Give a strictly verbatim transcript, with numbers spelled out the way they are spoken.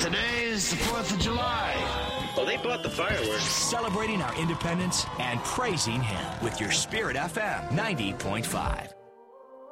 Today's the fourth of July. Well, they bought the fireworks. Celebrating our independence and praising him with your Spirit F M ninety point five.